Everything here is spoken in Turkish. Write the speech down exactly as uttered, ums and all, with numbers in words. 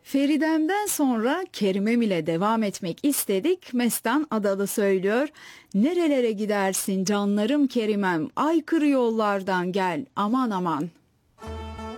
Feridem'den sonra Kerimem ile devam etmek istedik. Mestan Adalı söylüyor. Nerelere gidersin canlarım Kerimem, aykırı yollardan gel aman aman.